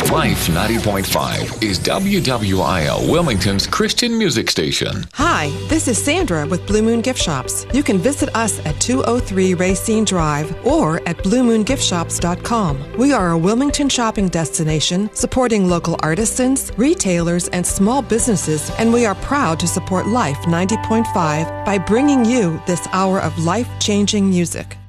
Life 90.5 is WWIL Wilmington's Christian music station. Hi, this is Sandra with Blue Moon Gift Shops. You can visit us at 203 Racine Drive or at bluemoongiftshops.com. We are a Wilmington shopping destination supporting local artisans, retailers, and small businesses, and we are proud to support Life 90.5 by bringing you this hour of life-changing music.